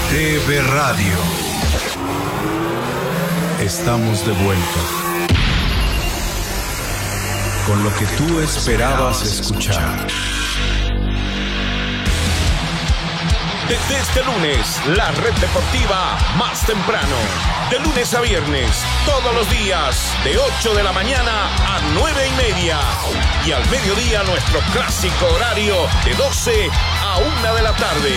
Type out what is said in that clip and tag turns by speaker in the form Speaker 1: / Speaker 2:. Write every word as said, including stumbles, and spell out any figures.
Speaker 1: T V Radio. Estamos de vuelta. Con lo que tú esperabas escuchar.
Speaker 2: Desde este lunes, la red deportiva más temprano. De lunes a viernes, todos los días, de ocho de la mañana a nueve y media. Y al mediodía, nuestro clásico horario de doce a una de la tarde.